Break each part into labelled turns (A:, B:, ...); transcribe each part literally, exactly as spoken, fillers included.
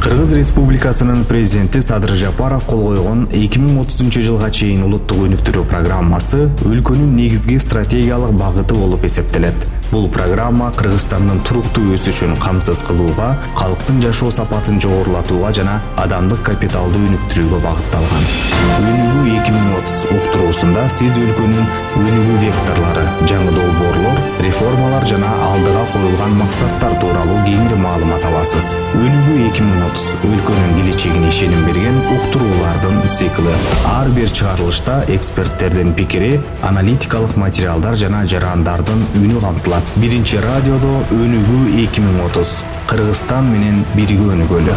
A: Кыргыз Республикасынын президенти Садыр Жапаров кол койгон эки миң отузунчу жылга чейин улуттук өнүктүрүү программасы өлкөнүн негизги стратегиялык багыты болуп эсептелет. Бул программа Кыргызстандын туруктуу өсүшүн камсыз кылууга, калктын жашоо сапатын жогорулатууга жана адамдык капиталды өнүктүрүүгө багытталган. Өнүгүү эки миң отуз уктуруусунда сиз өлкөнүн өнүгүү векторлору, жаңы долбоорлор, реформалар жана алдыга коюлган максаттар тууралуу кеңири маалымат аласыз. Өнүгүү эки миң отуз өлкөнүн келечегине ишеним берген уктуруулардын циклы. Ар бир чыгарылышта эксперттердин пикири, аналитикалык материалдар жана жарандардын үнү камтылат. Биринчи радиодо Өнүгүү эки миң отуз. Кыргызстан менен бирге өнүгөлү.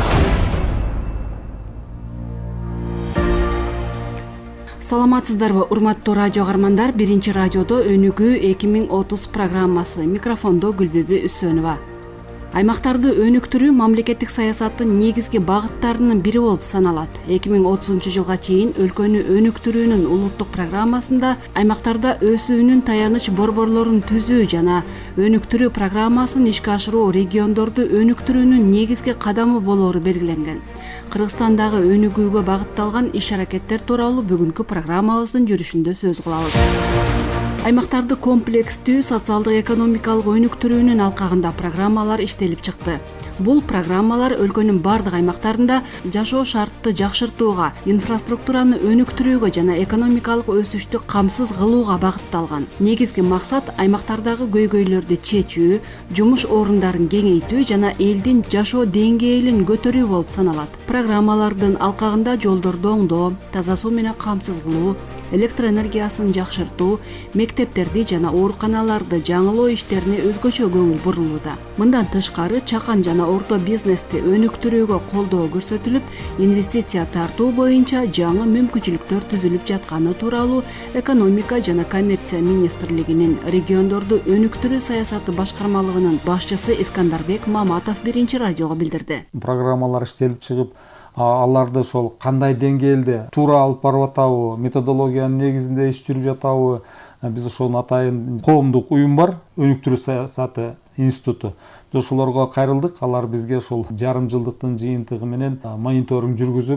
B: Саламатсыздарбы, урматтуу радио каармандар. Биринчи радиодо Өнүгүү эки миң отуз программасы. Микрофондо Гүлбүбү Үсөнова. Аймактарды өнүктүрүү мамлекеттик саясаттын негизги багыттарынын бири болуп саналат. эки миң отузунчу жылга чейин өлкөнү өнүктүрүүнүн улуттук программасында аймактарда өсүүнүн таяныч борборлорун түзүү жана өнүктүрүү программасын ишке ашыруу региондорду өнүктүрүүнүн негизги кадамы болоору белгиленген. Кыргызстандагы өнүгүүгө багытталган иш-аракеттер тууралуу бүгүнкү программабыздын жүрүшүндө сөз кылабыз. Аймактарды комплекстүү социалдык экономикалык өнүктүрүүнүн алкагында программалар иштелип чыкты. Бул программалар өлкөнүн бардык аймактарында жашоо шартты жакшыртууга, инфраструктураны өнүктүрүүгө жана экономикалык өсүштү камсыз кылууга багытталган. Негизги максат аймактардагы көйгөйлөрдү чечүү, жумуш орундарын кеңейтүү жана элдин жашоо деңгээлин көтөрүү болуп саналат. Программалардын алкагында жолдорду оңдоо, таза суу менен камсыз кылуу, электр энергиясын жакшыртуу, мектептерди жана ооруканаларды жаңылоо иштерине өзгөчө көңүл бурулууда. Мындан тышкары чакан жана орто бизнести өнүктүрүүгө колдоо көрсөтүлүп, инвестиция тартуу боюнча жаңы мүмкүнчүлүктөр түзүлүп жатканы тууралуу экономика жана коммерция министрлигинин региондорду өнүктүрүү саясаты башкармалыгынын башчысы Искандарбек Маматов биринчи радиого билдирди.
C: Программалар иштелип чыгып, аларды ошол кандай деңгээлде туура алып барып атабы, методологиянын негизинде иш жүрүп жатабы, биз ошонун атайын коомдук уюм бар, өнүктүрүү саясаты институту. Биз ошолорго кайрылдык, алар бизге ошол жарым жылдыктын жыйынтыгы менен мониторинг жүргүзүп,